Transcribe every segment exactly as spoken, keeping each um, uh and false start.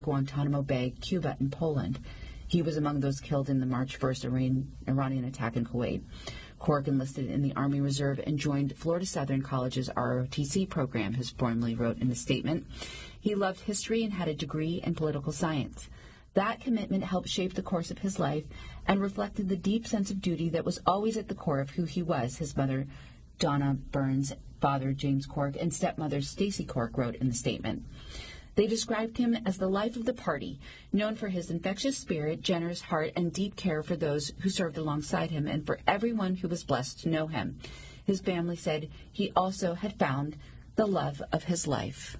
Guantanamo Bay, Cuba, and Poland. He was among those killed in the March first Iran, Iranian attack in Kuwait. Cork enlisted in the Army Reserve and joined Florida Southern College's R O T C program, his formerly wrote in a statement. He loved history and had a degree in political science. That commitment helped shape the course of his life and reflected the deep sense of duty that was always at the core of who he was, his mother, Donna Burns, father, James Cork, and stepmother, Stacy Cork, wrote in the statement. They described him as the life of the party, known for his infectious spirit, generous heart, and deep care for those who served alongside him and for everyone who was blessed to know him. His family said he also had found the love of his life.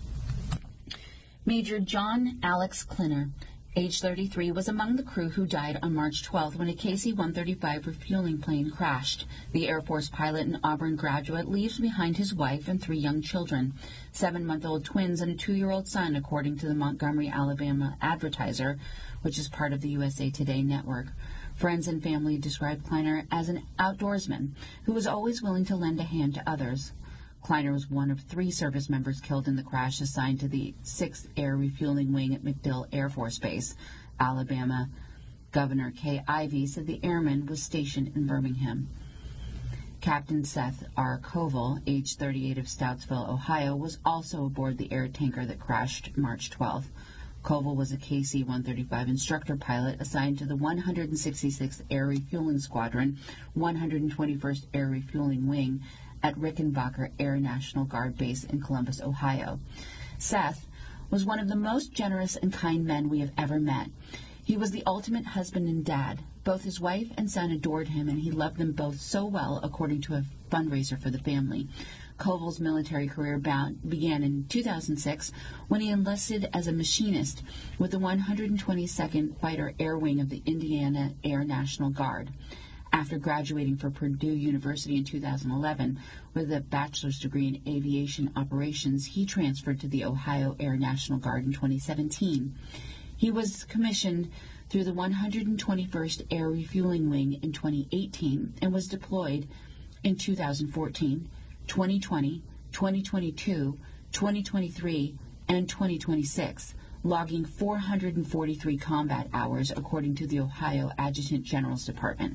Major John Alex Klinner, age thirty-three, was among the crew who died on March twelfth when a K C one thirty-five refueling plane crashed. The Air Force pilot and Auburn graduate leaves behind his wife and three young children, seven-month-old twins and a two-year-old son, according to the Montgomery, Alabama Advertiser, which is part of the U S A Today network. Friends and family described Kleiner as an outdoorsman who was always willing to lend a hand to others. Kleiner was one of three service members killed in the crash assigned to the sixth Air Refueling Wing at MacDill Air Force Base, Alabama. Governor Kay Ivey said the airman was stationed in Birmingham. Captain Seth R. Koval, age thirty-eight, of Stoutsville, Ohio, was also aboard the air tanker that crashed March twelfth. Koval was a K C one thirty-five instructor pilot assigned to the one hundred sixty-sixth Air Refueling Squadron, one hundred twenty-first Air Refueling Wing, at Rickenbacker Air National Guard Base in Columbus, Ohio. Seth was one of the most generous and kind men we have ever met. He was the ultimate husband and dad. Both his wife and son adored him, and he loved them both so well, according to a fundraiser for the family. Koval's military career bound, began in two thousand six when he enlisted as a machinist with the one hundred twenty-second Fighter Air Wing of the Indiana Air National Guard. After graduating from Purdue University in two thousand eleven with a bachelor's degree in aviation operations, he transferred to the Ohio Air National Guard in twenty seventeen. He was commissioned through the one hundred twenty-first Air Refueling Wing in twenty eighteen and was deployed in two thousand fourteen, twenty twenty, twenty twenty-two, twenty twenty-three, and twenty twenty-six, logging four hundred forty-three combat hours, according to the Ohio Adjutant General's Department.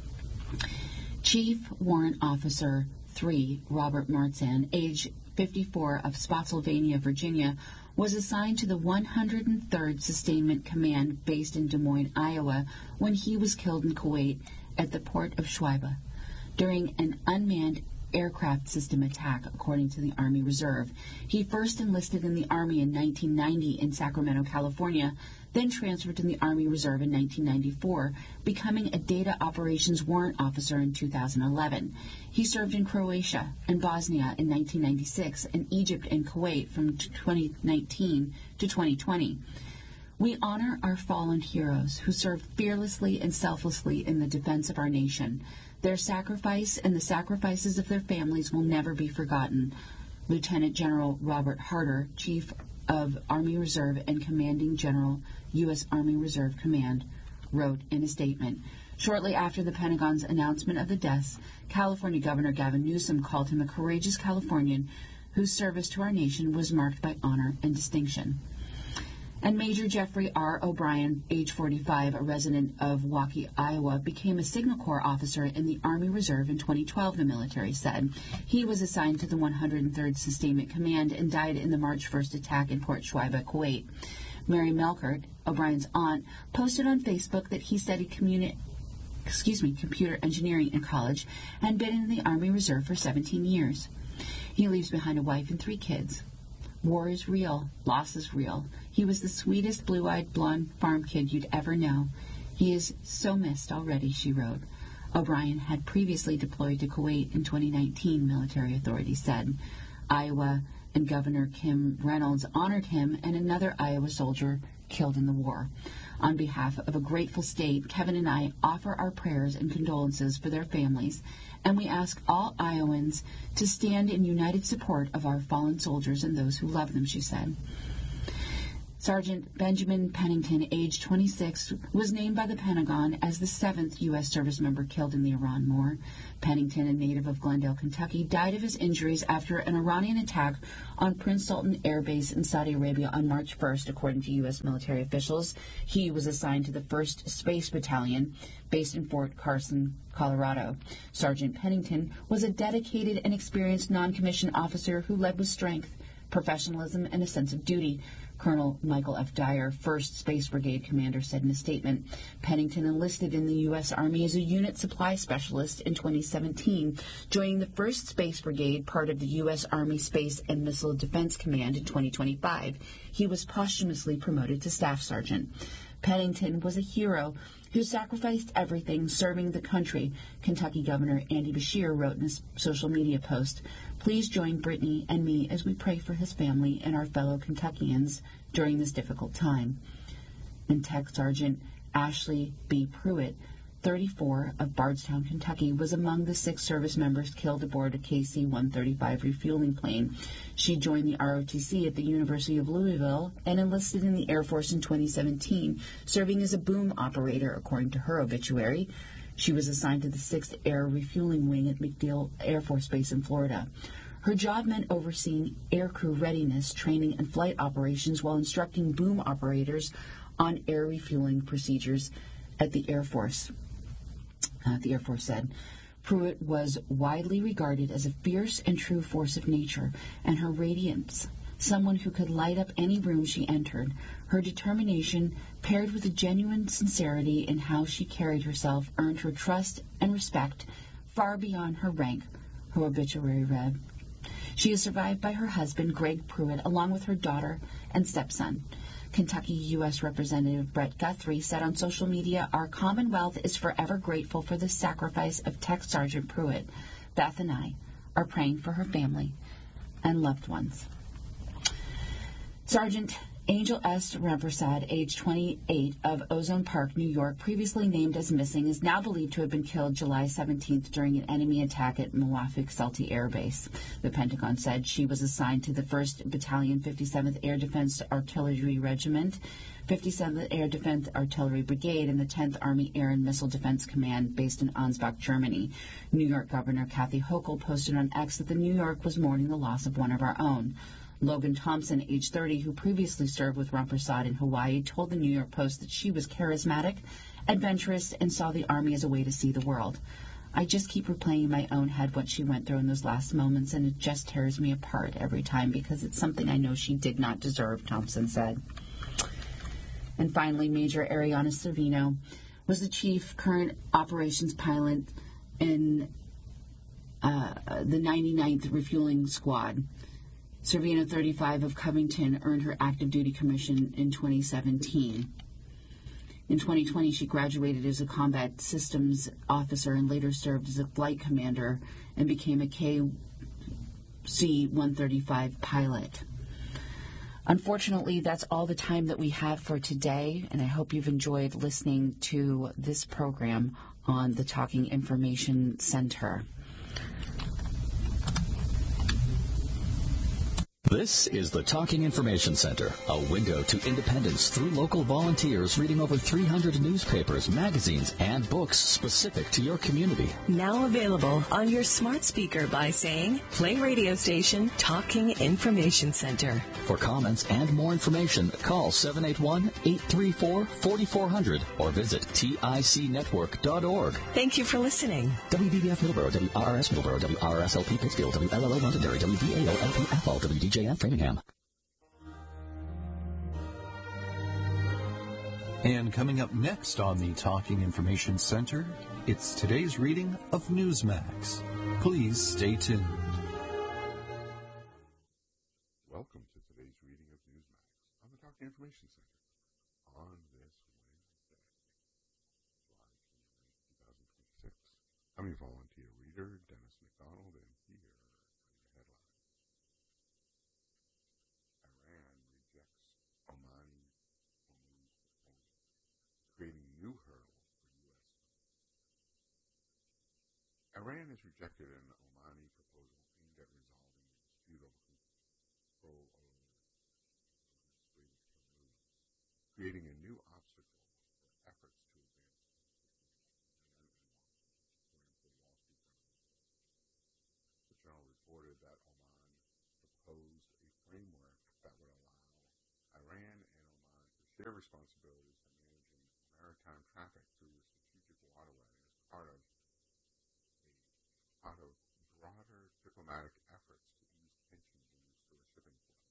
Chief Warrant Officer three, Robert Martzan, age fifty-four, of Spotsylvania, Virginia, was assigned to the one hundred third Sustainment Command based in Des Moines, Iowa, when he was killed in Kuwait at the port of Shuaibah during an unmanned aircraft system attack, according to the Army Reserve. He first enlisted in the Army in nineteen ninety in Sacramento, California, then transferred to the Army Reserve in nineteen ninety-four, becoming a Data Operations Warrant Officer in two thousand eleven. He served in Croatia and Bosnia in nineteen ninety-six and Egypt and Kuwait from twenty nineteen to twenty twenty. We honor our fallen heroes who served fearlessly and selflessly in the defense of our nation. Their sacrifice and the sacrifices of their families will never be forgotten. Lieutenant General Robert Harder, Chief of Army Reserve and Commanding General, U S Army Reserve Command, wrote in a statement. Shortly after the Pentagon's announcement of the deaths, California Governor Gavin Newsom called him a courageous Californian whose service to our nation was marked by honor and distinction. And Major Jeffrey R. O'Brien, age forty-five, a resident of Waukee, Iowa, became a Signal Corps officer in the Army Reserve in twenty twelve, the military said. He was assigned to the one hundred third Sustainment Command and died in the March first attack in Port Shuaibah, Kuwait. Mary Melkert, O'Brien's aunt, posted on Facebook that he studied communi- excuse me, computer engineering in college and been in the Army Reserve for seventeen years. He leaves behind a wife and three kids. War is real. Loss is real. He was the sweetest blue-eyed blonde farm kid you'd ever know. He is so missed already, she wrote. O'Brien had previously deployed to Kuwait in twenty nineteen, military authorities said. Iowa and Governor Kim Reynolds honored him and another Iowa soldier killed in the war. On behalf of a grateful state, Kevin and I offer our prayers and condolences for their families, and we ask all Iowans to stand in united support of our fallen soldiers and those who love them, she said. Sergeant Benjamin Pennington, age twenty-six, was named by the Pentagon as the seventh U S service member killed in the Iran war. Pennington, a native of Glendale, Kentucky, died of his injuries after an Iranian attack on Prince Sultan Air Base in Saudi Arabia on March first, according to U S military officials. He was assigned to the first Space Battalion, based in Fort Carson, Colorado. Sergeant Pennington was a dedicated and experienced non-commissioned officer who led with strength, professionalism, and a sense of duty. Colonel Michael F. Dyer, first Space Brigade commander, said in a statement. Pennington enlisted in the U S. Army as a unit supply specialist in twenty seventeen, joining the first Space Brigade, part of the U S. Army Space and Missile Defense Command, in twenty twenty-five. He was posthumously promoted to staff sergeant. Pennington was a hero who sacrificed everything serving the country, Kentucky Governor Andy Beshear wrote in a social media post. Please join Brittany and me as we pray for his family and our fellow Kentuckians during this difficult time. And Tech Sergeant Ashley B. Pruitt, thirty-four, of Bardstown, Kentucky, was among the six service members killed aboard a K C one thirty-five refueling plane. She joined the R O T C at the University of Louisville and enlisted in the Air Force in twenty seventeen, serving as a boom operator, according to her obituary. She was assigned to the sixth Air Refueling Wing at MacDill Air Force Base in Florida. Her job meant overseeing aircrew readiness, training, and flight operations while instructing boom operators on air refueling procedures at the Air Force. Uh, the Air Force said. Pruitt was widely regarded as a fierce and true force of nature, and her radiance, someone who could light up any room she entered. Her determination, paired with a genuine sincerity in how she carried herself, earned her trust and respect far beyond her rank, her obituary read. She is survived by her husband, Greg Pruitt, along with her daughter and stepson. Kentucky U S. Representative Brett Guthrie said on social media, "Our Commonwealth is forever grateful for the sacrifice of Tech Sergeant Pruitt. Beth and I are praying for her family and loved ones." Sergeant Angel S. Rampersad, age twenty-eight, of Ozone Park, New York, previously named as missing, is now believed to have been killed July seventeenth during an enemy attack at Mawafik-Selti Air Base. The Pentagon said she was assigned to the first Battalion, fifty-seventh Air Defense Artillery Regiment, fifty-seventh Air Defense Artillery Brigade, and the tenth Army Air and Missile Defense Command, based in Ansbach, Germany. New York Governor Kathy Hochul posted on X that the New York was mourning the loss of one of our own. Logan Thompson, age thirty, who previously served with Rampersad in Hawaii, told the New York Post that she was charismatic, adventurous, and saw the Army as a way to see the world. "I just keep replaying in my own head what she went through in those last moments, and it just tears me apart every time because it's something I know she did not deserve," Thompson said. And finally, Major Ariana Servino was the chief current operations pilot in uh, the ninety-ninth Refueling Squad. Servino, thirty-five, of Covington, earned her active duty commission in twenty seventeen. In twenty twenty, she graduated as a combat systems officer and later served as a flight commander and became a K C one thirty-five pilot. Unfortunately, that's all the time that we have for today, and I hope you've enjoyed listening to this program on the Talking Information Center. This is the Talking Information Center, a window to independence through local volunteers reading over three hundred newspapers, magazines, and books specific to your community. Now available on your smart speaker by saying, "Play radio station Talking Information Center." For comments and more information, call seven eight one, eight three four, four four zero zero or visit tic network dot org. Thank you for listening. W B B F Middleborough, W R R S Middleborough, W R R S L P Pittsfield, W L L O Londonderry, W V A O L P Athol, W D J F Framingham. And coming up next on the Talking Information Center, it's today's reading of Newsmax. Please stay tuned. Welcome to today's reading of Newsmax on the Talking Information Center on this Wednesday, July twenty-ninth, twenty twenty-six. I'm your volunteer reader, Dennis McDonald, and here are your headlines. Iran rejects Omani Hormuz proposal, creating new hurdle for U S Iran has rejected an Omani proposal aimed at resolving the dispute over control over the Strait of Hormuz. share responsibilities for managing maritime traffic through the strategic waterway as part of a part of broader diplomatic efforts to ease tensions in the Suez shipping flow.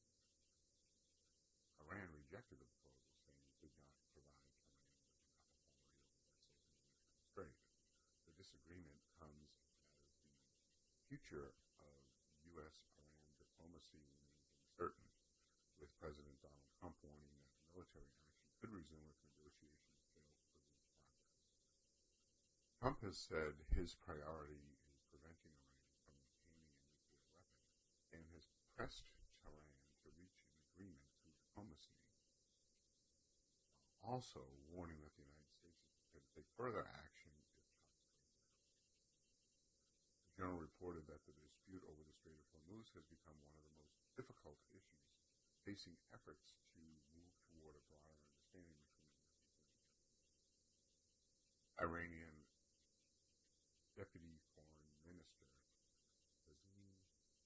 Iran rejected the proposal, saying it did not provide Tehran with enough authority over vessels in the Strait. The disagreement comes as the future of U S Iran diplomacy remains uncertain, with President Donald Trump warning that military action could resume if negotiations fail to produce progress. Trump has said his priority is preventing Iran from obtaining a nuclear weapon and has pressed Tehran to reach an agreement through diplomacy, also warning that the United States is prepared to take further action if Trump president. The Journal reported that the dispute over the Strait of Hormuz has become one of the most difficult issues facing efforts to move toward a broader understanding between the Iranian Deputy Foreign Minister Hazim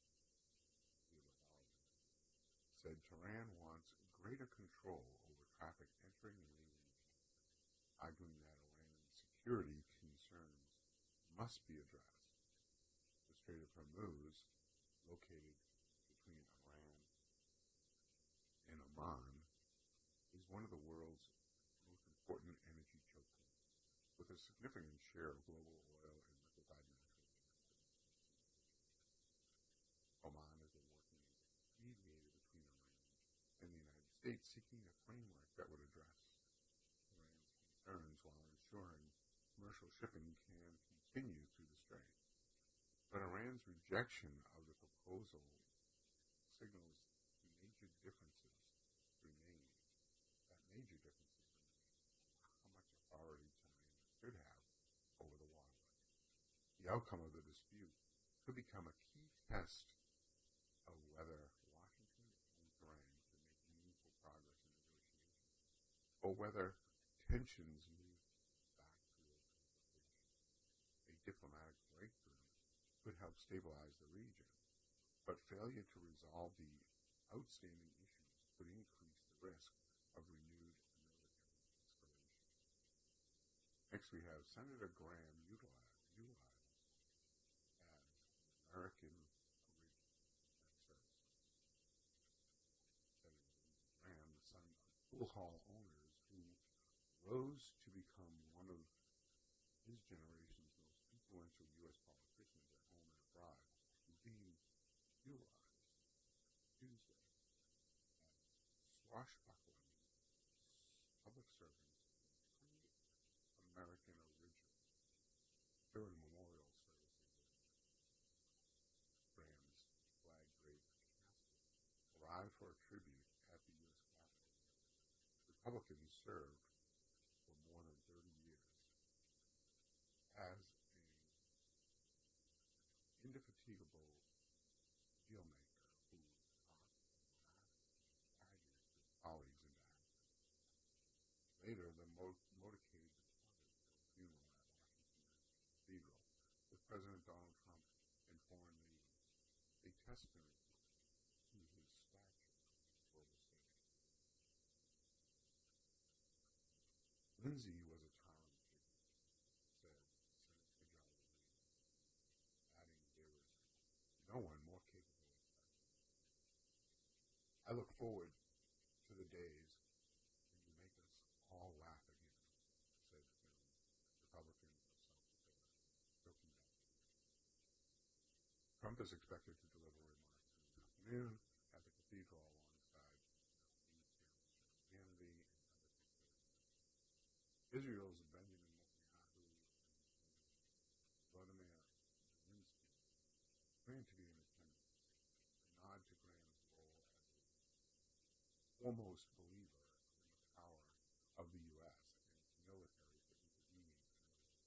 said Tehran wants greater control over traffic entering and leaving the country, arguing that Iran's security concerns must be addressed. The Strait of Hormuz, located between Iran and Oman, is one of the world's most important energy choke points, with a significant share of global oil and liquefied natural gas. Oman is a working mediator between Iran and the United States, seeking a framework that would address Iran's concerns while ensuring commercial shipping can continue through the strait. But Iran's rejection of the proposal signals major differences remain, that major differences remain, how much authority Tehran should have over the waterway. The outcome of the dispute could become a key test of whether Washington and Tehran can make meaningful progress in negotiations, or whether tensions move back toward confrontation. A diplomatic breakthrough could help stabilize the region, but failure to resolve the outstanding issues could increase the risk of renewed military escalation. Next, we have Senator Graham utilized, utilized as American Services. Senator Graham, the son of pool hall owners who rose to become one of his generation's most influential U S politicians at home and abroad, is being utilized Tuesday as swashbuckling public servants in pre-American original during memorial services at Graham's flag-draped casket arrived for a tribute at the U S Capitol. Republicans served for more than thirty years as an indefatigable dealmaker who taught values to his colleagues and died. Later, the mo- motorcade departed for a funeral at Washington Cathedral with President Donald Trump and foreign leaders, a testament to his stature for the state. Lindsay was a tyrant figure, said Senate Majority Leader, adding there was no one more capable of president. I look forward to the days when you make us all laugh again, said the Republican of South Dakota, joking back. Trump is expected to deliver remarks this afternoon at the cathedral alongside Kennedy and other conservatives. Israel's Benjamin Netanyahu and Vladimir Zelensky claim to be in attendance, a nod to Graham's role as a foremost believer in the power of the U S and its military for intervening in the Middle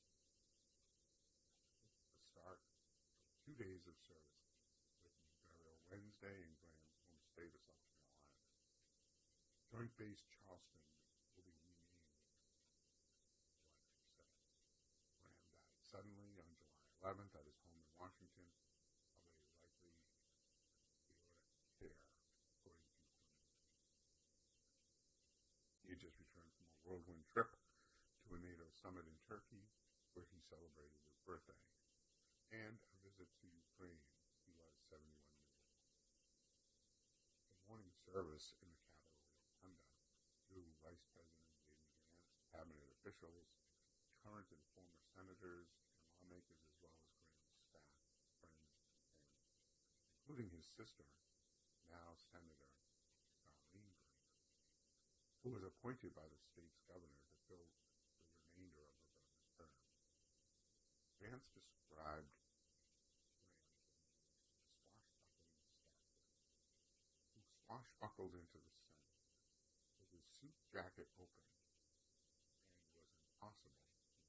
East. It's the start of two days of service with burial Wednesday in Graham's home state of South Carolina. Joint Base Charleston will be renamed, like I said. Graham died suddenly on July eleventh at his home in Washington of a likely aortic tear, according to Clinton. just returned from a whirlwind trip to a NATO summit in Turkey, where he celebrated his birthday, and a visit to Ukraine. He was seventy-one years old. The morning service in the capital of Rwanda drew Vice President J D. Vance, cabinet officials, current and former senators and lawmakers, as well as Graham's staff, friends, and family, including his sister, now Senator Darlene Graham, who was appointed by the state's governor to fill the remainder of her brother's term. Vance described Graham as a swashbuckling statue who swashbuckled into the Senate with his suit jacket open and was impossible.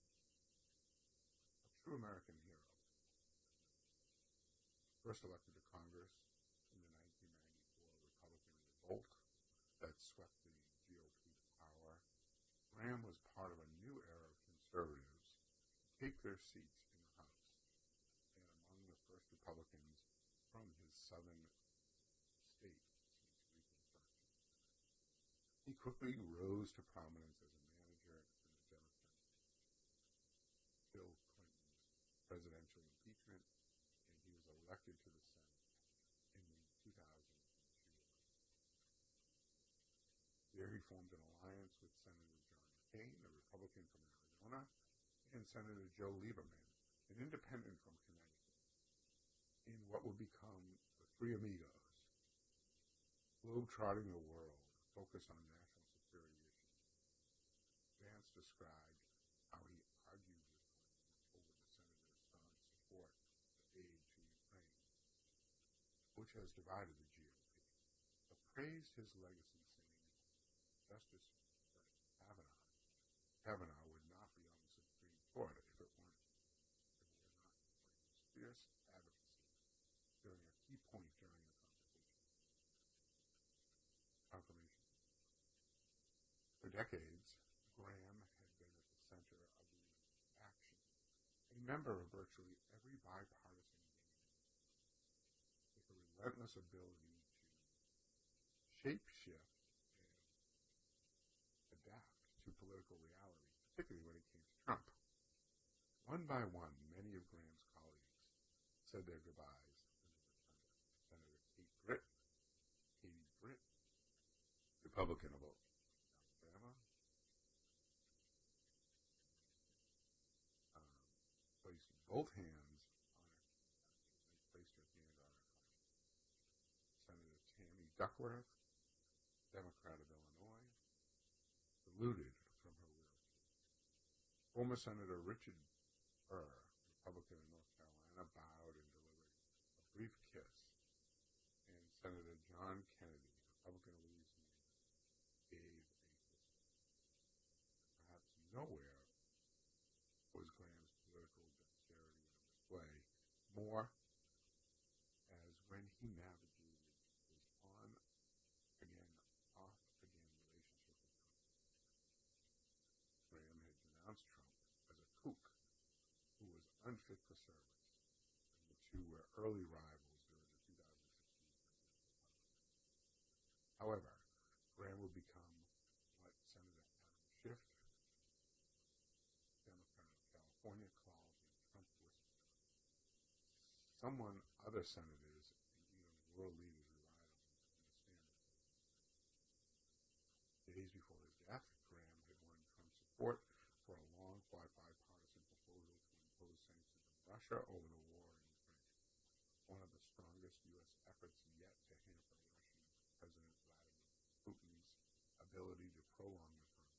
A true American hero. First elected to Congress in the nineteen ninety-four Republican revolt that swept the G O P to power, Graham was part of a new era of conservatives who take their seats in the House, and among the first Republicans from his southern state since Reconstruction. He quickly rose to prominence as a manager in the Democratic Bill Clinton's presidential impeachment, and he was elected to the Senate in the two thousand two election. There he formed an alliance with Senator John McCain, a Republican from Arizona, and Senator Joe Lieberman, an independent from Connecticut, in what would become the Three Amigos, globe-trotting the world, focused on national security issues. Vance described how he argued with Graham over the senator's staunch support for aid to Ukraine, which has divided the G O P, but praised his legacy, saying Justice Kavanaugh, Kavanaugh would not be on the Supreme Court if it weren't if it were not for his fierce advocacy during a key point during the conversation. Confirmation. For decades, Graham had been at the center of the action, a member of virtually every bipartisan game, with a relentless ability to shape-shift and adapt to political reality, particularly when it came to Trump. One by one, many of Graham's colleagues said their goodbyes under the thunder. Senator Kate Britt, Katie Britt, Republican of Alabama, um, placed both hands on her, they placed her hand on her heart. Senator Tammy Duckworth, Democrat of Illinois, saluted from her wheelchair. Former Senator Richard Burr, Republican of North Carolina, bowed and delivered a brief kiss, and Senator John Kennedy, Republican of Louisiana, gave a kiss. Perhaps nowhere was Graham's political dexterity on display more as when he navigated his on-again, off-again relationship with Trump. Graham had denounced Trump as a kook who was unfit for service, and the two were early rivals during the two thousand sixteen presidential primary. However, Graham would become what Senator Adam Schiff, Democrat of California, calls a Trump whisperer, someone other senators and even world leaders relied on to understand the place. Days before his death, Graham had won Trump's support for a long-fought bipartisan proposal to impose sanctions on Russia over the war in Ukraine, one of the strongest U S efforts yet to hamper Russian President Vladimir Putin's ability to prolong the term.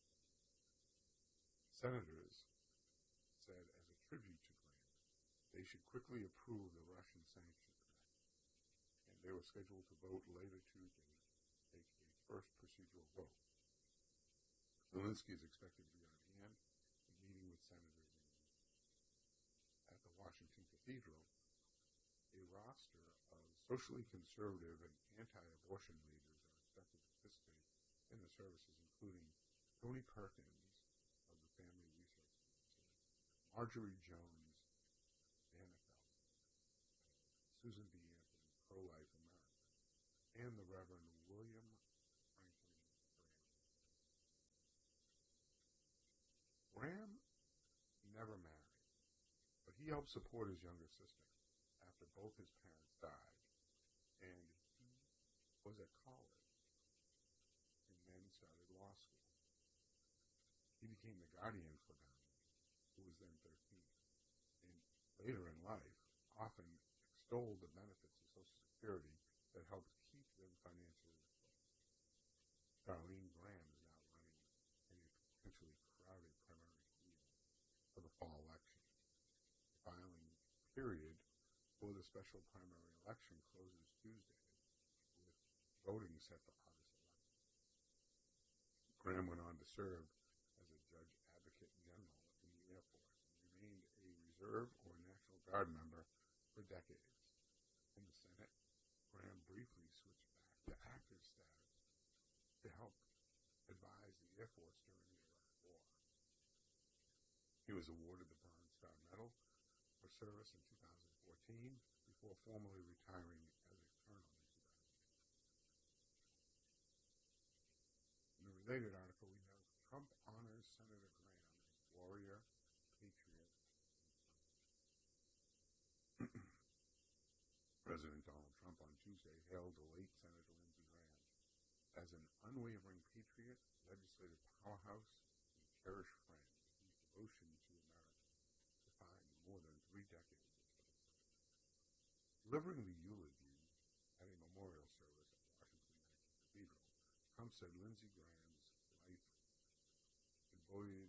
Senators said as a tribute to Graham, they should quickly approve the Russian Sanctions Act, and they were scheduled to vote later Tuesday to take a first procedural vote. Zelensky is expected to be on hand in meeting with senators in the At the Washington Cathedral, a roster of socially conservative and anti-abortion leaders are expected to participate in the services, including Tony Perkins of the Family Research Council, Marjorie Jones Danefeld, Susan B. Anthony, Pro-Life America, and the Reverend William Franklin Graham. he helped support his younger sister after both his parents died, and he was at college and then started law school. He became the guardian for Donnelly, who was then thirteen, and later in life often extolled the benefits of Social Security that helped keep them financially afloat. Darlene Graham is now running in a potentially crowded primary field for the fall election. The filing period for the special primary election closes Tuesday, with voting set for August eleventh. Graham went on to serve as a Judge Advocate General in the Air Force and remained a Reserve or National Guard member for decades. In the Senate, Graham briefly switched back to active status to help advise the Air Force during the Iraq War. He was awarded the Bronze Star Medal for service in two thousand fourteen before formally retiring as a colonel in two thousand eight. In a related article, we know Trump honors Senator Graham as warrior, patriot, and friend. President Donald Trump on Tuesday hailed the late Senator Lindsey Graham as an unwavering patriot, legislative powerhouse, and cherished friend whose devotion to America defined more than three decades of public service. Delivering the eulogy at a memorial service at Washington National Cathedral, Trump said Lindsey Graham's life devoted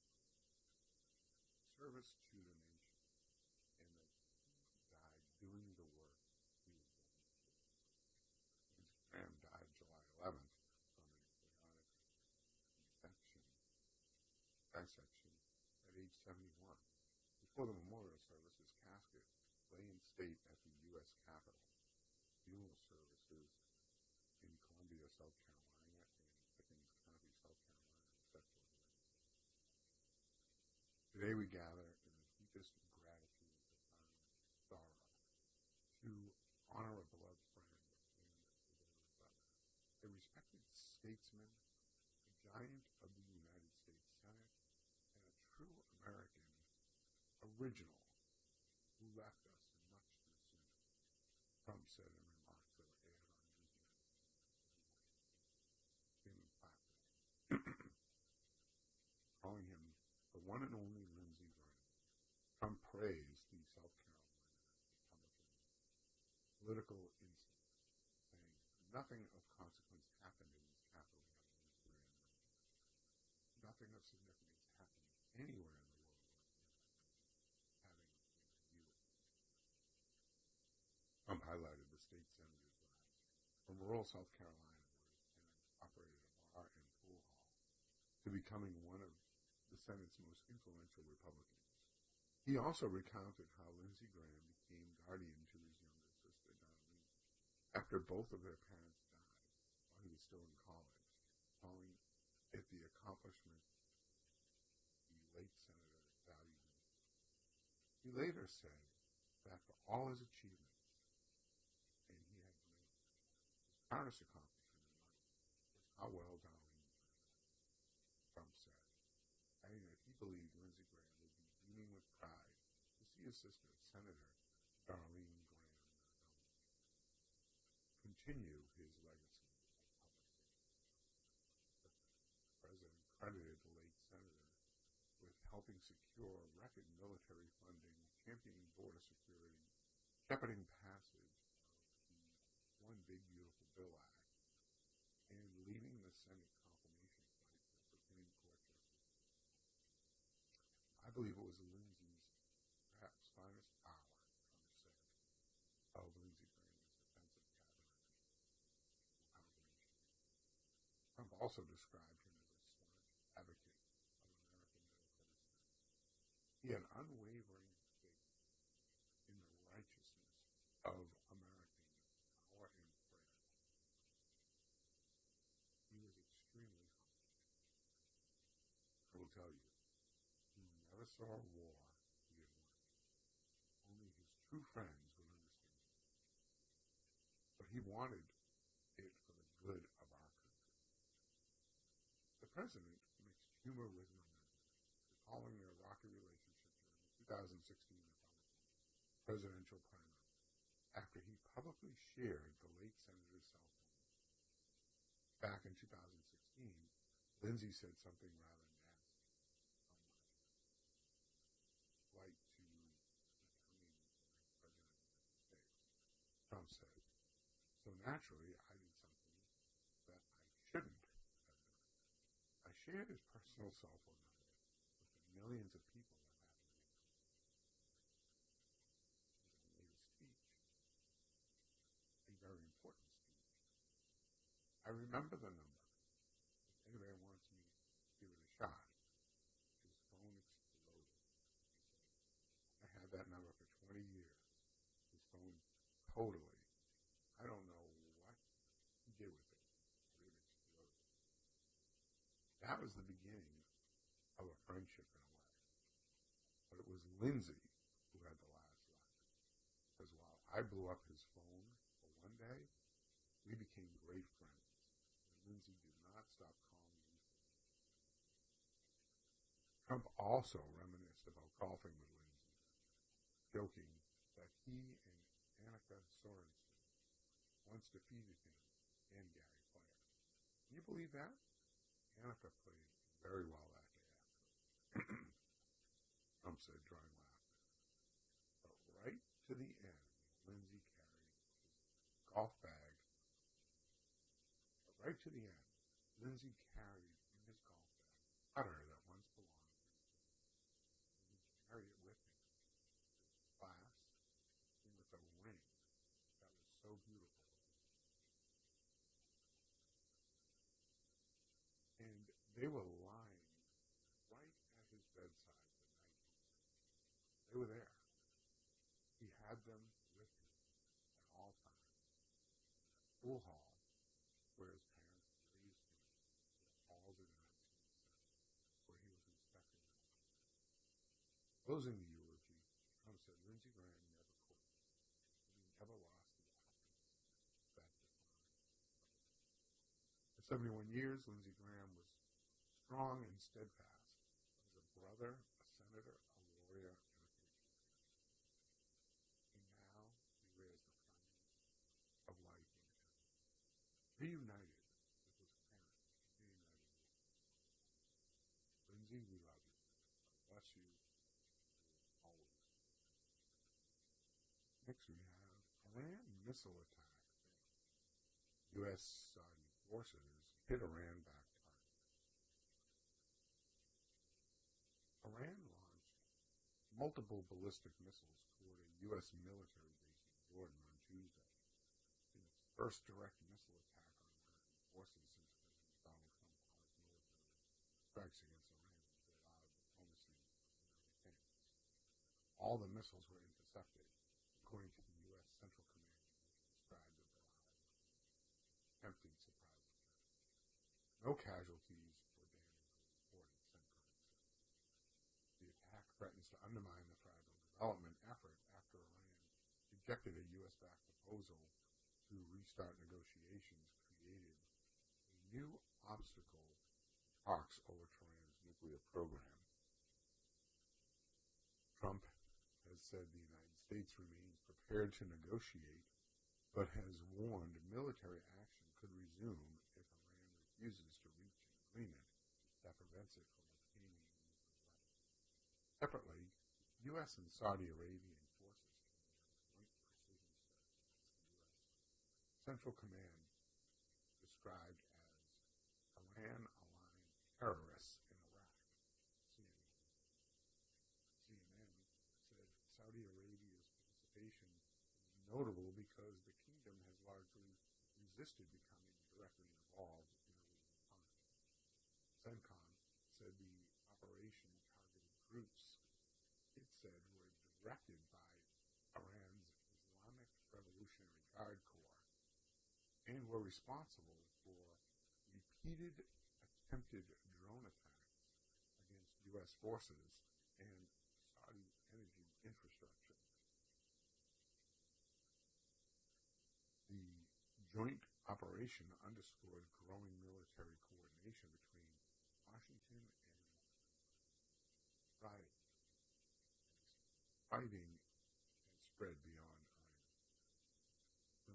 service to the nation and that he died doing the work he was born to do. Lindsey Graham died July eleventh from an aortic dissection, dissection at age seventy-one. Before the memorial service, his casket lay in state at the U S Capitol. Funeral services in Columbia, South Carolina, and Pickens County, South Carolina, were set for Wednesday. Today we gather in the deepest gratitude and sorrow to honor a beloved friend and a devoted brother, a respected statesman, a giant of the United States Senate, and a true American original who left us much too soon, Trump said in remarks that were aired on Newsmax human platform. Calling him the one and only Lindsey Graham, Trump praised the South Carolina Republican political instincts, saying nothing of consequence happened in this capital that Lindsey Graham made. Nothing of significance happened anywhere in the world having a view. Trump highlighted the state senator's rise from rural South Carolina, where his parents operated a bar and pool hall, to becoming one of the Senate's most influential Republicans. He also recounted how Lindsey Graham became guardian to his younger sister, Darlene, after both of their parents died while he was still in college, calling it the accomplishment the late senator valued. He later said that for all his achievements, and he had made, his proudest accomplishment in life was how well Darlene turned out, Trump said, adding that he believed Lindsey Graham would be beaming with pride to see his sister, Senator Darlene Graham, continue his legacy of public service. The president credited the late senator with helping secure record military funding, championing border security, shepherding passage of the One Big Beautiful Bill Act, and leading the Senate confirmation fight for Supreme Court justice. I believe it was Lindsey's perhaps finest hour, Trump said, of Lindsey Graham's defensive cabinet combination. Trump also described him as a staunch advocate of American middle citizens. He had unwavering faith in the righteousness of American power and prayer. He was extremely humble. I will tell you, he never saw a war he had won. Only his true friends would understand it. But he wanted it for the good of our country. The president mixed humor with remembrance, recalling their rocky relationship during the two thousand sixteen presidential primary after he publicly shared the late senator's cell phone. Back in two thousand sixteen, Lindsay said something rather nasty on my flight to becoming the next president of the United States. Trump said, "So naturally, I did something that I shouldn't have done. I shared his personal cell phone number with the millions of people that happened to be and made a speech, a very important speech. I remember the number. If anybody wants me to give it a shot." His phone exploded, he said. "I had that number for twenty years. His phone totally. I don't know what he did with it, but it exploded." That was the beginning of a friendship in a way. But it was Lindsay who had the last laugh. Because while I blew up his phone for one day, we became great friends. And Lindsay did not stop calling me. Trump also reminisced about golfing with Lindsay, joking that he and Annika Sorensen once defeated him and Gary Player. Can you believe that? Annika played very well that day after. Trump said, drawing laughter. But right to the end, Lindsay carried his golf bag. But right to the end, Lindsay carried in his golf bag a putter that once belonged to his dad. And he carried it with him. With class and with a ring that was so beautiful. And they were lying right at his bedside the night he died. They were there. He had them with him at all times. In that pool hall where his parents raised him, in the halls of the United States Senate, where he was inspecting them. Closing the eulogy, Trump said Lindsey Graham never quit, and he never lost the optimism that defined him. For seventy-one years, Lindsey Graham was strong and steadfast as a brother, a senator, a lawyer, and a patriot. And now he wears the crown of life in heaven, reunited with his parents, reunited with him. Lindsay, we love you. God bless you always. Next we have Iran missile attack. U S Saudi forces hit Iran-backed target. Iran launched multiple ballistic missiles toward a U S military base in Jordan on Tuesday, in its first direct missile attack on American forces since President Donald Trump paused military strikes against Iran to allow diplomacy and other things. All the missiles were intercepted, according to the U S Central Command, which described the barrage as an attempted surprise attack. No casualties or damage were reported, CENTCOM said. The attack threatens to undermine the fragile development effort after Iran rejected a U S-backed proposal to restart negotiations, created a new obstacle to talks over Iran's nuclear program. Trump has said the United States remains prepared to negotiate, but has warned military action could resume if Iran refuses to reach an agreement that prevents it from obtaining a nuclear weapon. Separately, U S and Saudi Arabian forces carried out joint precision strikes against the U S Central Command, described as Iran-aligned terrorists in Iraq, C N N. C N N said Saudi Arabia's participation is notable because the kingdom has largely resisted becoming directly involved in a regional conflict. CENTCOM said the operation targeted groups it said were directed by Iran's Islamic Revolutionary Guard Corps and were responsible for repeated attempted drone attacks against U S forces and Saudi energy infrastructure. The joint operation underscored growing military coordination between Washington and Friday. Fighting has spread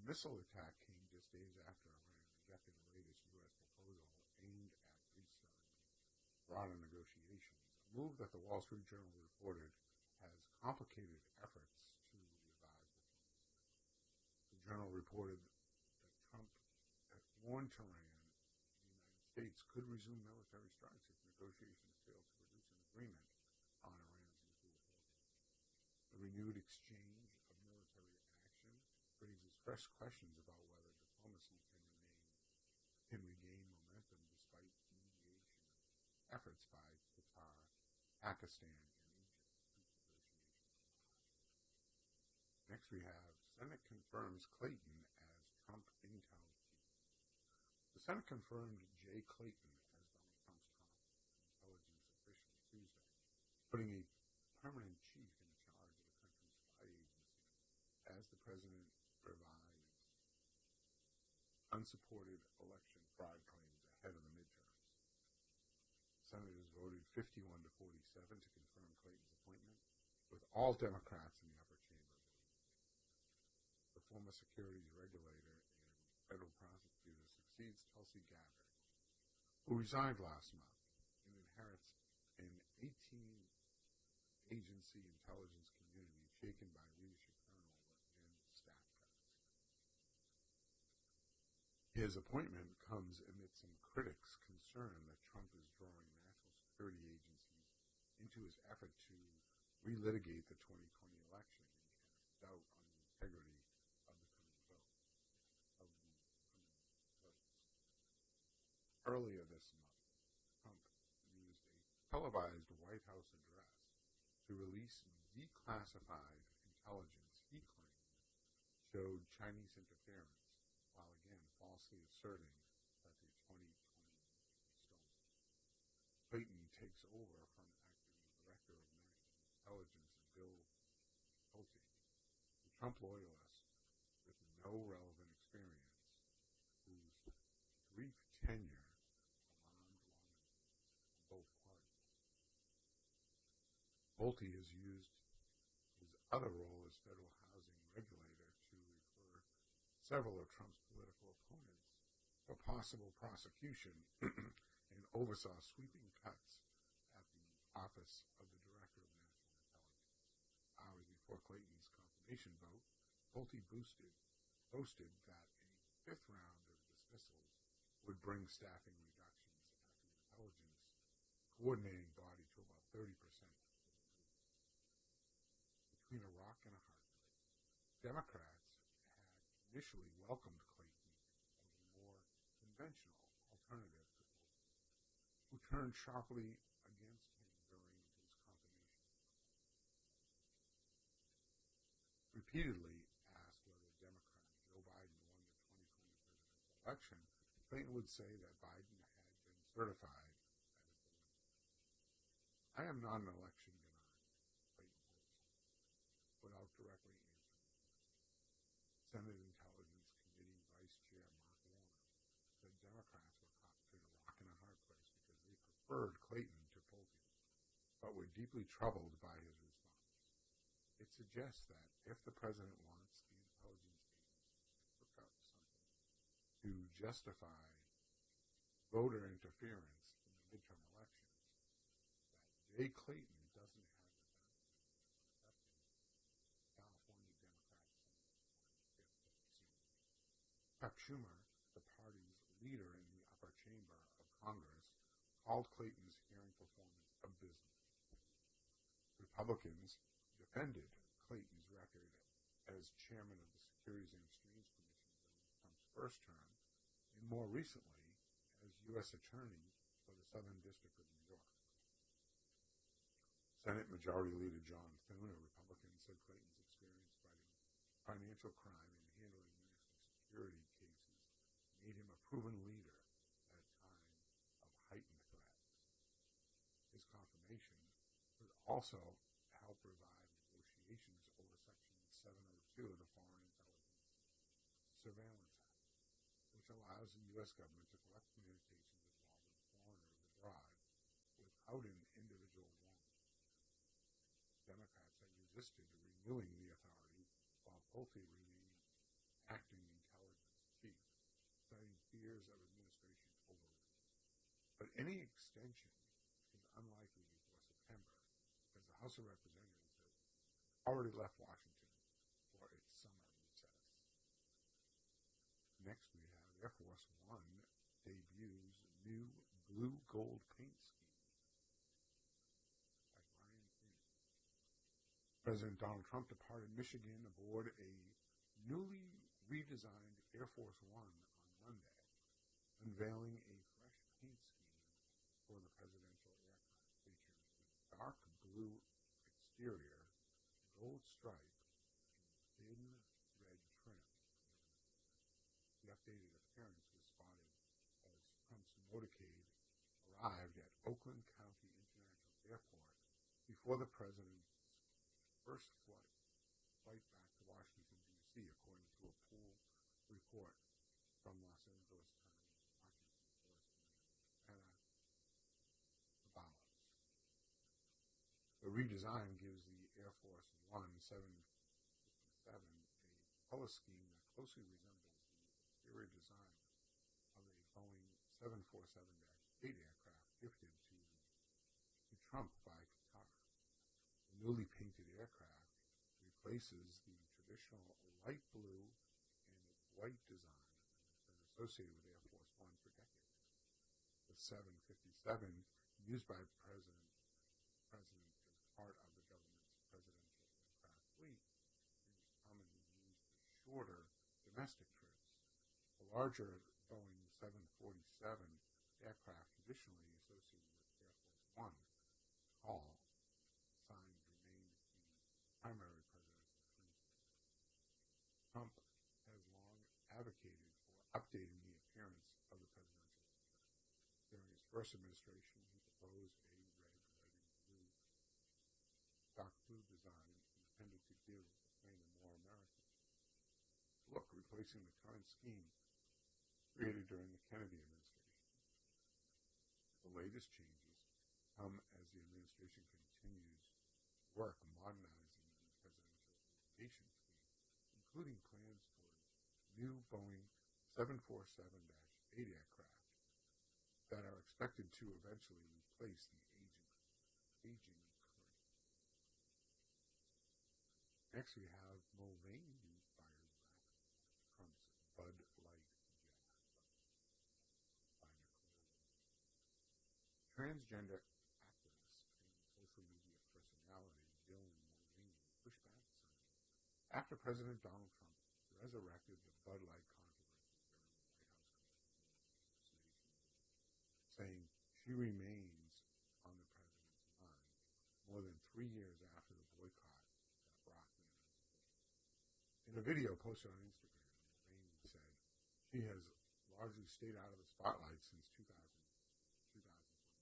missile attack came just days after Iran rejected the latest U S proposal aimed at restarting broader negotiations, a move that the Wall Street Journal reported has complicated efforts to revive diplomacy. The journal reported that Trump had warned Tehran the United States could resume military strikes if negotiations failed to produce an agreement on Iran's nuclear program. The renewed exchange of military action raises fresh questions about whether diplomacy can remain can regain momentum despite mediation efforts by Qatar, Pakistan, and Egypt to negotiations. Next we have Senate confirms Clayton as Trump intel chief. The Senate confirmed Jay Clayton as Donald Trump's top intelligence official Tuesday, putting a permanent chief in charge of the country's spy agency as the president revives unsupported election fraud claims ahead of the midterms. Senators voted fifty-one to forty-seven to confirm Clayton's appointment, with all Democrats in the upper chamber voting. The former securities regulator and federal prosecutor succeeds Tulsi Gabbard, who resigned last month and inherits an eighteen-agency intelligence community shaken by leadership turnover and staff cuts. His appointment comes amid some critics' concern that Trump is drawing national security agencies into his effort to relitigate the twenty twenty election and cast doubt on the integrity of the coming vote. Of the coming votes. Earlier this month, Trump used a televised White House address to release declassified intelligence he claimed showed Chinese interference, while again falsely asserting that the twenty twenty election was stolen. Clayton takes over from acting Director of National Intelligence Bill Pulte, a Trump loyalist with no relevant experience, whose brief tenure alarmed lawmakers on both parties. Pulte has used his other role as federal housing regulator to refer several of Trump's political opponents for possible prosecution and oversaw sweeping cuts at the office of the Director of National Intelligence. Hours before Clayton's confirmation vote, Pulte boosted, boasted that a fifth round of dismissals would bring staffing reductions at the intelligence coordinating body to about thirty percent. Between a rock and a hard place, Democrats initially welcomed Clayton as a more conventional alternative to Pulte, who turned sharply against him during his confirmation. Repeatedly asked whether Democrat Joe Biden won the twenty twenty presidential election, Clayton would say that Biden had been certified as the winner. I am not an election denier, Clayton told without directly answering. Senate Intelligence Committee Vice Chair Mark Warner said Democrats were caught between a rock and a hard place because they preferred Clayton to Pulte, but were deeply troubled by his response. It suggests that if the president wants the intelligence agencies to cook up something to justify voter interference in the midterm elections, that Jay Clayton doesn't have the benefit of accepting California Democrats. Chuck Schumer, the party's leader in the upper chamber of Congress, called Clayton's hearing performance abysmal. Republicans defended Clayton's record as chairman of the Securities and Exchange Commission during Trump's first term, and more recently as U S Attorney for the Southern District of New York. Senate Majority Leader John Thune, a Republican, said Clayton's experience fighting financial crime and handling national security cases made him a proven leader at a time of heightened threats. His confirmation would also help revive negotiations over Section seven oh two of the Foreign Intelligence Surveillance Act, which allows the U S government to collect communications involving foreigners abroad without an individual warrant. Democrats have resisted renewing the authority, while Pulte remained acting any extension is unlikely before September, because the House of Representatives has already left Washington for its summer recess. Next we have Air Force One debuts new blue gold paint scheme by Ryan Finn. President Donald Trump departed Michigan aboard a newly redesigned Air Force One on Monday, unveiling a fresh paint scheme for the presidential aircraft featuring a dark blue exterior, gold stripe, and thin red trim. The updated appearance was spotted as Trump's motorcade arrived at Oakland County International Airport before the president's first flight, flight back to Washington, D C, according to a pool report from Los Angeles Times Washington correspondent Anna Caballos. The redesign gives the Air Force One seven fifty-seven a color scheme that closely resembles the exterior design of a Boeing seven forty-seven dash eight aircraft gifted to, to Trump by Qatar. The newly painted aircraft replaces the traditional light blue and white design that has been associated with Air Force One for decades. The seven fifty-seven, used by President President as part of the government's presidential aircraft fleet, is commonly used for shorter domestic trips. The larger Boeing seven forty-seven aircraft traditionally associated with Air Force One call sign remains the primary presidential fleet. Trump has long advocated for updating the appearance of the presidential aircraft. During his first administration, he proposed a red, white, and blue, dark blue design intended to give the plane a more American look, replacing the current scheme created during the Kennedy administration. The latest changes come as the administration continues work modernizing the presidential aviation fleet, including plans for new Boeing seven forty-seven dash eight aircraft that are expected to eventually replace the aging, aging current. Next we have Mulvaney fires back Trump's Bud Light jab by Nicole. Transgender activist and social media personality Dylan Mulvaney pushed back Sunday after President Donald Trump resurrected the Bud Light controversy during the White House Association, saying she remains on the president's mind more than three years after the boycott that rocked the United States. In a video posted on Instagram, Mulvaney said she has largely stayed out of the spotlight since two thousand, two thousand twenty.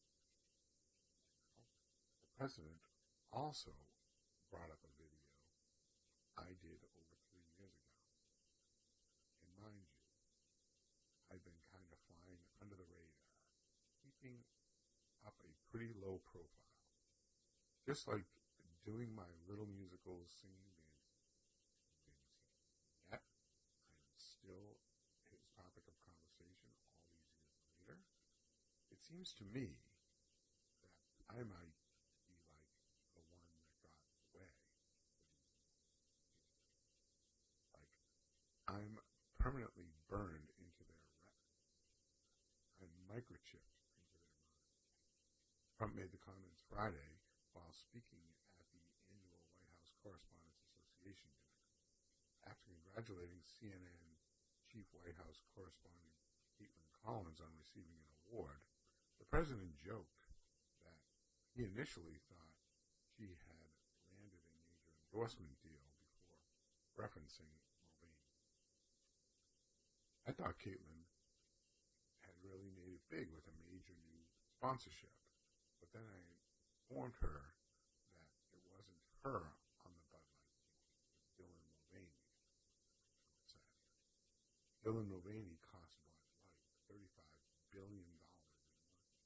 The president also brought up a video I did over three years ago. And mind you, I've been kind of flying under the radar, keeping up a pretty low profile, just like doing my little musicals, singing, dancing. Yet, I am still his topic of conversation all these years later. It seems to me that I might be like the one that got away. Like, I'm permanently burned into their retina. I'm microchipped into their mind. Trump made the comments Friday while speaking at the annual White House Correspondents Association dinner. After congratulating C N N Chief White House Correspondent Caitlin Collins on receiving an award, the president joked that he initially thought she had landed a major endorsement deal before referencing Mulvaney. I thought Caitlin had really made it big with a major new sponsorship, but then I informed her that it wasn't her on the Bud Light team, it was Dylan Mulvaney. Dylan Mulvaney cost Bud Light thirty-five billion dollars in marketing.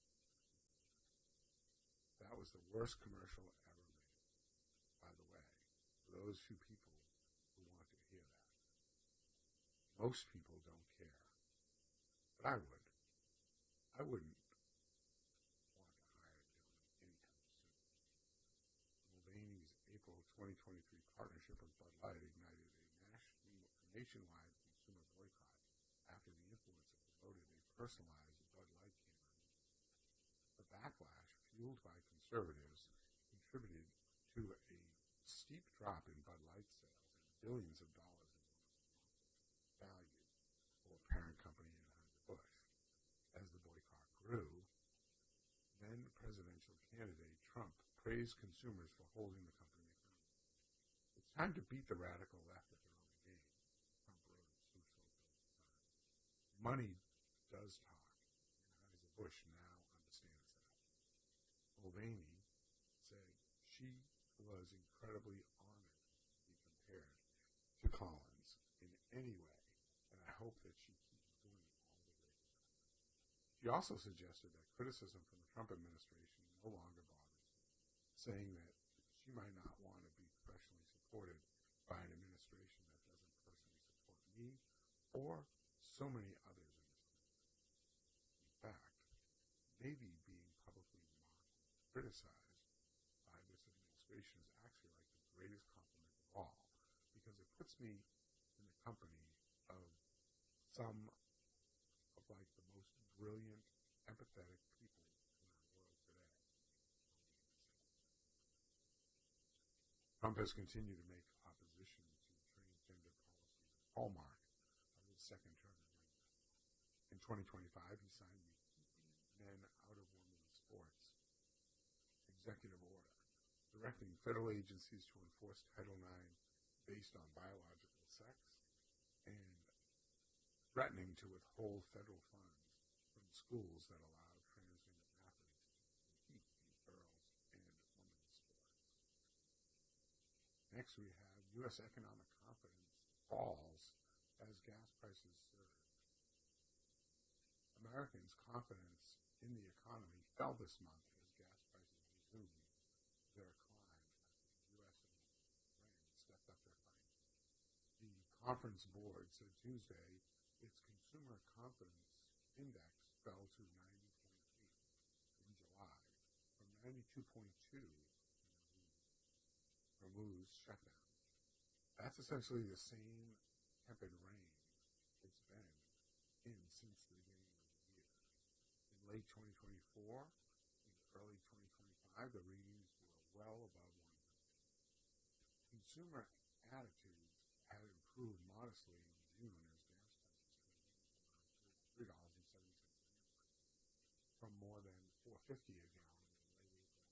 That was the worst commercial ever made, by the way, for those few people who want to hear that. Most people don't care, but I would. I wouldn't want to hire Dylan anytime soon. Mulvaney's April twenty twenty-three partnership with Bud Light ignited a national, nationwide consumer boycott after the influencer promoted a personalized Bud Light campaign. The backlash, fueled by conservatives, contributed to a steep drop in Bud Light sales and billions of dollars in value for parent company Anheuser-Busch. As the boycott grew, then presidential candidate Trump praised consumers for holding the company accountable. It's time to beat the radical left at their own game, Trump wrote in social media. Money does talk, and Anheuser-Busch now understands that. Mulvaney said she was incredibly honored to be compared to Collins in any way, and I hope that she keeps doing it all the way. She also suggested that criticism from the Trump administration no longer bothers her, saying that she might not want to be professionally supported by an administration that doesn't personally support me or so many others in this country. In fact, maybe being publicly mocked and criticized by this administration is actually like the greatest compliment of all, because it puts me in the company of some of like the most brilliant, empathetic people in our world today. Trump has continued to make opposition to transgender policies a hallmark of his second term agenda. In twenty twenty-five, he signed the Keeping Men Out of Women's Sports executive order, directing federal agencies to enforce Title nine based on biological sex and threatening to withhold federal funds from schools that allow transgender athletes to compete in girls' and women's sports. Next, we have U S economic confidence falls as gas prices surge. Americans' confidence in the economy fell this month as gas prices resumed their climb after the U S and Iran stepped up their fight. The conference board said Tuesday its consumer confidence index fell to ninety point eight in July from ninety-two point two in Hormuz shutdown. That's essentially the same tepid range it's been in since the beginning of the year. In late twenty twenty-four and early twenty twenty-five, the readings were well above one hundred. Consumer attitudes had improved modestly in June as gas prices came in around three dollars and seventy cents a gallon, from more than four dollars and fifty cents a gallon in late April.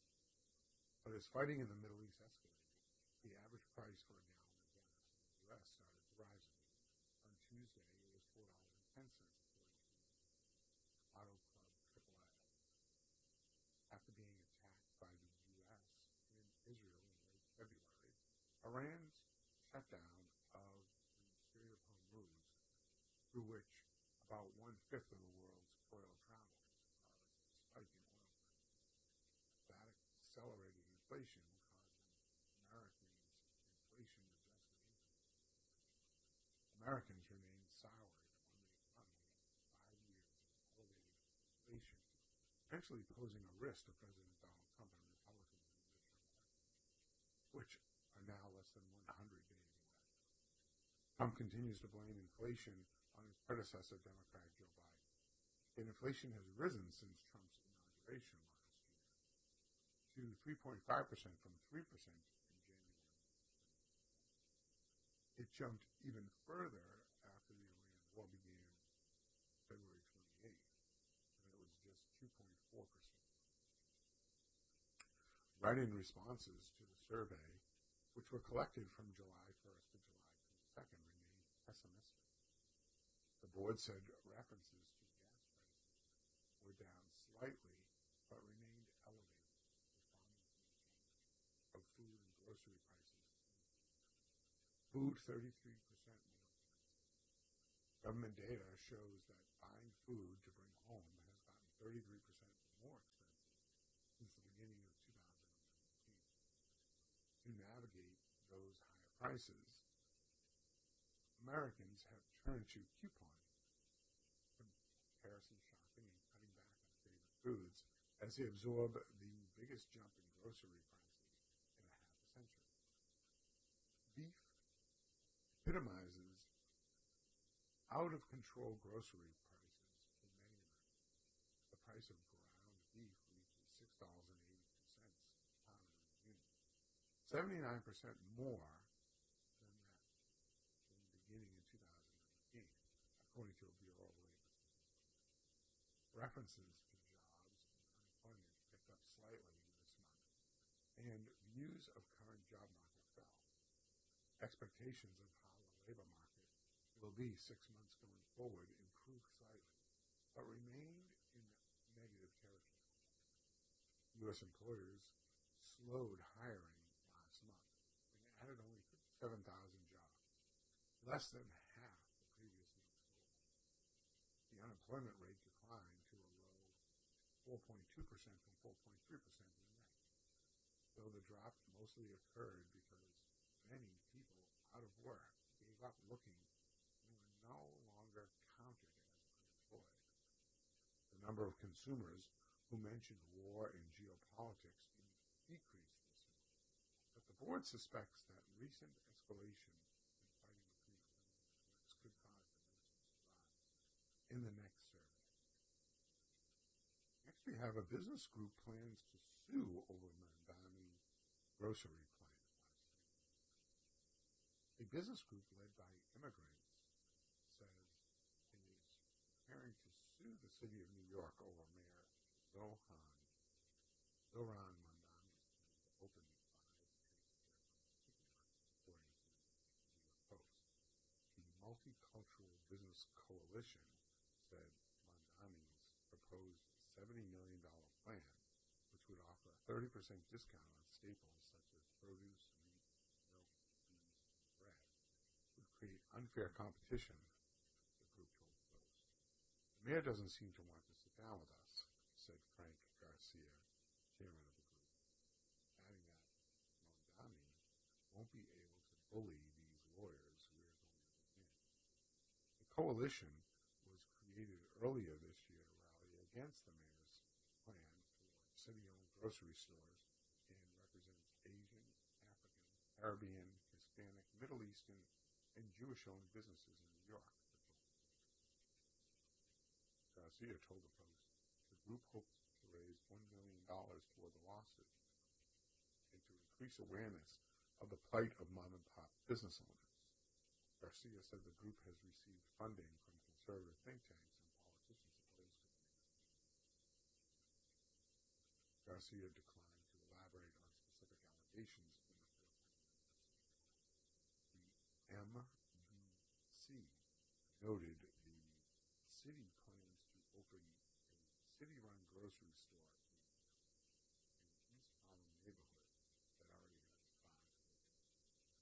But as fighting in the Middle East escalated, the average price for a gallon of gas in the U S started to rise again. On Tuesday, it was four dollars and ten cents according to Auto Club triple A. After being attacked by the U S and Israel in late February, Iran's shutdown of the Strait of Hormuz, through which about one-fifth of the world's oil travels, caused a spike in oil prices. That accelerated inflation, causing Americans' inflation-adjusted income. Americans remain soured on the economy after five years of elevated inflation, potentially posing a risk to President Donald Trump and Republicans in the midterm elections, which are now less than one hundred days away. Trump continues to blame inflation on his predecessor, Democrat Joe Biden. And inflation has risen since Trump's inauguration last year to three point five percent from three percent in January. It jumped even further after the Iran war began February twenty-eighth, and it was just two point four percent. Write-in responses to the survey, which were collected from July first to July twenty-second, remained pessimistic. The board said references to gas prices were down slightly, but remained elevated, responding to the change of food and grocery prices. Food, thirty-three percent more expensive. Government data shows that buying food to bring home has gotten thirty-three percent more expensive since the beginning of two thousand nineteen. To navigate those higher prices, Americans have turned to couponing, comparison shopping, and as they absorb the biggest jump in grocery prices in a half a century. Beef epitomizes out-of-control grocery prices in many Americans. The price of ground beef reaches six dollars and eighty-two cents a pound in June, seventy-nine percent more than that in the beginning in two thousand nineteen, according to a Bureau of Labor Statistics. References to jobs and unemployment picked up slightly this month, and views of current job market fell. Expectations of how the labor market will be six months going forward improved slightly, but remained in negative territory. U S employers slowed hiring last month and added only fifty-seven thousand jobs, less than half the previous month's goal. The unemployment rate declined to a low four point two percent from four point three percent in May, though the drop mostly occurred because many people out of work gave up looking and were no longer counted as unemployed. The number of consumers who mentioned war and geopolitics decreased this month, but the board suspects that recent escalation in fighting between Iran and the U S could cause the nations to rise in the next survey. Next, we have a business group plans to sue over Mamdani grocery plant. A business group led by immigrants says it is preparing to sue the city of New York over Mayor Zohan Zohran Mamdani to open five supermarkets, according to the New York Post. The Multicultural Business Coalition said Mamdani's proposed seventy million dollars plan, which would offer a thirty percent discount on staples such as produce, meat, milk, beans, and bread, would create unfair competition, the group told the Post. The mayor doesn't seem to want to sit down with us, said Frank Garcia, chairman of the group, adding that Mamdani won't be able to bully these lawyers we're going to win. The coalition was created earlier this year to rally against the mayor's plan for city-owned grocery stores and represents Asian, African, Caribbean, Hispanic, Middle Eastern, and Jewish-owned businesses in New York. Garcia told the Post the group hopes to raise one million dollars for the lawsuit and to increase awareness of the plight of mom-and-pop business owners. Garcia said the group has received funding from conservative think tanks and politicians opposed to the mayor. Garcia declined to elaborate on specific allegations in the forthcoming investigation. The M B C noted the city plans to open a city-run grocery store in an East Harlem neighborhood that already has five locations.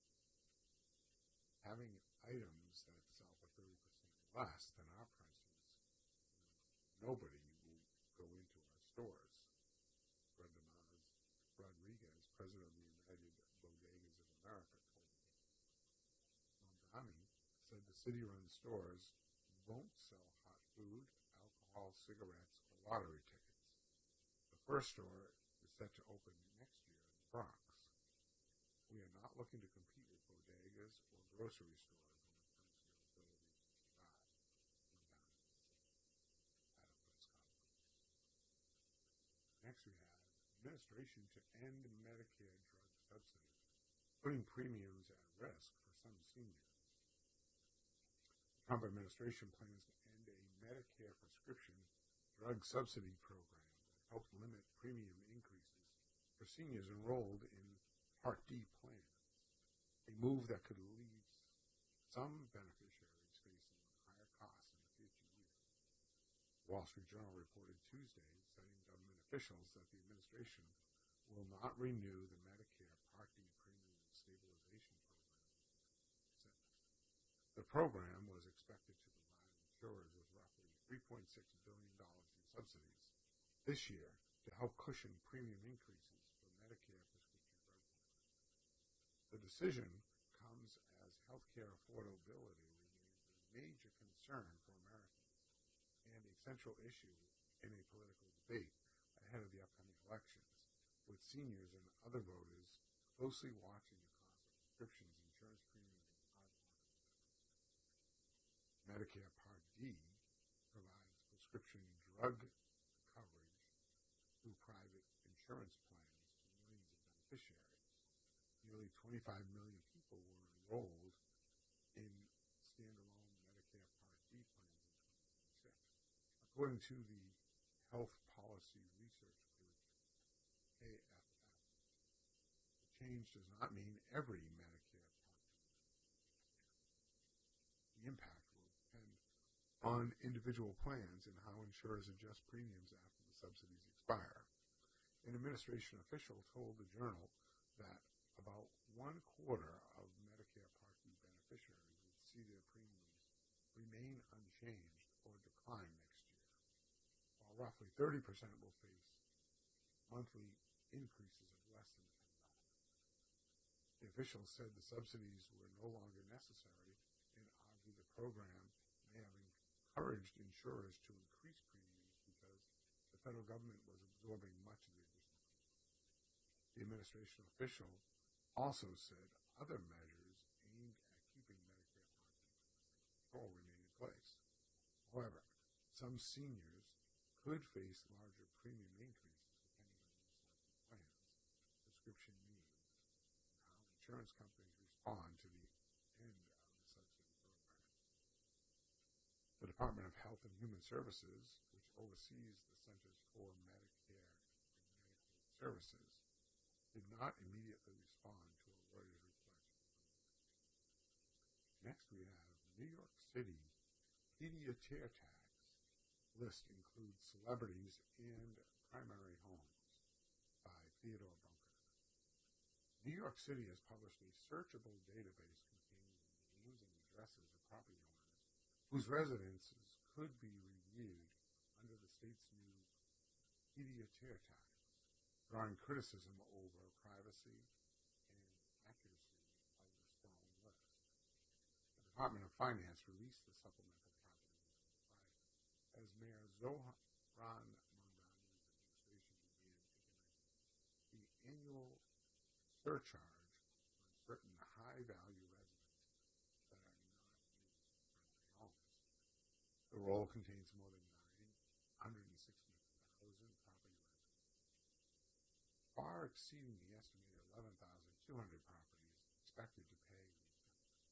Having items that sell for thirty percent less than our prices, nobody will go into our stores. Brendamas Rodriguez, president of the United Bodegas of America, told me. Mamdani said the city-run stores won't sell hot food, alcohol, cigarettes, or lottery tickets. The first store is set to open next year in the Bronx. We are not looking to compete with bodegas or grocery stores when it comes to their ability to survive, Mamdani said at a press conference. Next we have administration to end Medicare drug subsidy, putting premiums at risk for some seniors. The Trump administration plans to end a Medicare prescription drug subsidy program that helps limit premium increases for seniors enrolled in Part D plans, a move that could leave some beneficiaries facing higher costs in the future years. The Wall Street Journal reported Tuesday, citing government officials, that the administration will not renew the Medicare Part D premium stabilization program. The program was expected to provide insurers with roughly three point six billion dollars in subsidies this year to help cushion premium increases for Medicare prescription drug plans. The decision comes as healthcare affordability remains a major concern for Americans and a central issue in a political debate ahead of the seniors and other voters closely watching the cost of prescriptions, insurance premiums, and out-of-pocket expenses. Medicare Part D provides prescription drug coverage through private insurance plans to millions of beneficiaries. Nearly twenty-five million people were enrolled in standalone Medicare Part D plans in twenty twenty-six. According to the Health Policy Research Group, A F F, the change does not mean every Medicare Part D. The impact will depend on individual plans and how insurers adjust premiums after the subsidies expire. An administration official told the Journal that about one quarter of Medicare Part D beneficiaries would see their premiums remain unchanged or decline next year, while roughly thirty percent will face monthly increases of less than ten dollars. The official said the subsidies were no longer necessary and argued the program may have encouraged insurers to increase premiums because the federal government was absorbing much of the additional premiums. The administration official also said other measures aimed at keeping Medicare Part D control remain in place. However, some seniors could face larger premium increases depending on their selected plans, prescription needs, and how insurance companies respond to the end of the subsidy program. The Department of Health and Human Services, which oversees the Centers for Medicare and Medicaid Services, did not immediately respond to a Reuters request. Next, we have New York City Pediateer Tax list includes celebrities and primary homes by Theodore Bunker. New York City has published a searchable database containing the names and addresses of property owners whose residences could be reviewed under the state's new Pediateer Tax, drawing criticism over privacy and accuracy of the strong list. The Department of Finance released the supplemental property list on Friday as Mayor Zohran Mamdani's administration began implementing the annual surcharge on certain high-value residences that are not used for primary homes. The roll contains more than nine hundred sixty thousand property residents, far exceeding the estimated eleven thousand two hundred properties expected to pay these taxes.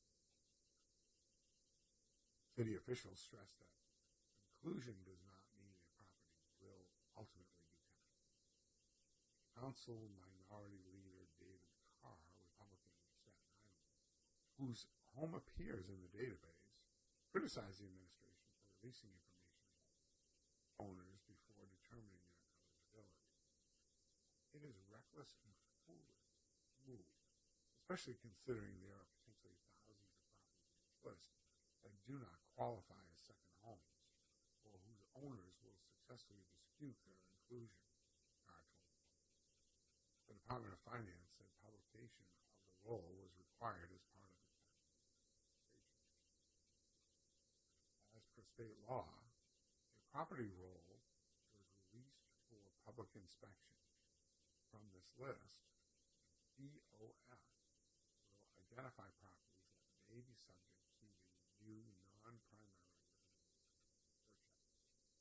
City officials stressed that inclusion does not mean a property will ultimately be taxed. Council Minority Leader David Carr, Republican of Staten Island, whose home appears in the database, criticized the administration for releasing information about owners before determining their eligibility. It is reckless and foolish move, especially considering there are potentially thousands of properties on this list that do not qualify as second homes, or whose owners will successfully dispute their inclusion, Carr told the The Department of Finance said publication of the roll was required as part of the tax legislation. As per state law, a property roll was released for public inspection. From this list, D O F will identify properties that may be subject to the new non-primary residence surcharge.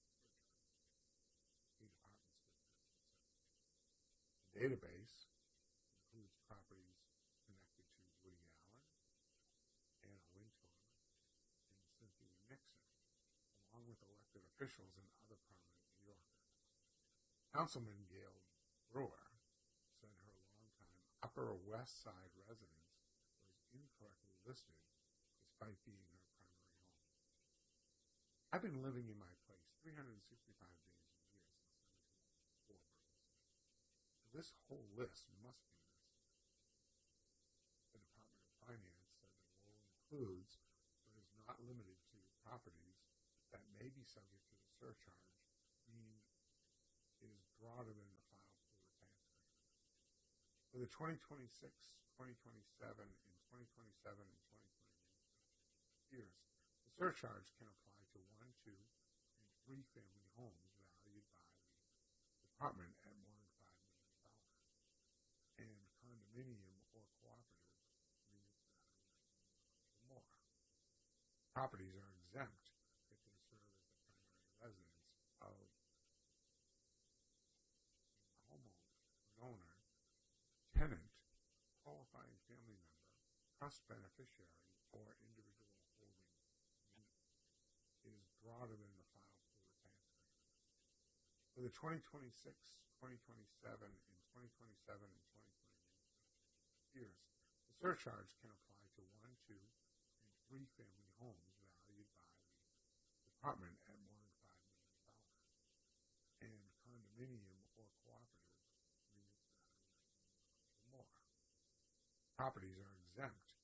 The department spokesperson said. The database includes properties connected to Woody Allen, Anna Wintour, and Cynthia Nixon, along with elected officials and other prominent New Yorkers. Councilman Gail Brewer said her longtime Upper West Side residence was incorrectly listed despite being her primary home. I've been living in my place three hundred sixty-five days a year since nineteen ninety-four, Brewer said. This whole list must be missed. The Department of Finance said the roll includes, but is not limited to, properties that may be subject to the surcharge, meaning it is broader than the file for the taxpayer. For the twenty twenty-six, twenty twenty-seven, and twenty twenty-seven and twenty twenty-eight years, the surcharge can apply to one, two, and three family homes valued by the department at more than five million dollars. Properties are exempt if they serve as the primary residence of a homeowner, an owner, tenant, qualifying family member, trust beneficiary, or individual holding unit. It is broader than the file pool tax rate. For the twenty twenty-six, twenty twenty-seven, and twenty twenty-seven and twenty twenty-eight years, the surcharge can apply to one, two, and three family homes valued by the department at more than five million dollars, and condominium or cooperative units valued at more. Properties are exempt